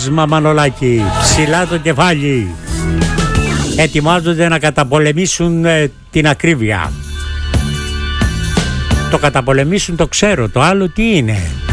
Μανολάκη, ψηλά το κεφάλι. Ετοιμάζονται να καταπολεμήσουν την ακρίβεια. Το καταπολεμήσουν το ξέρω, το άλλο τι είναι?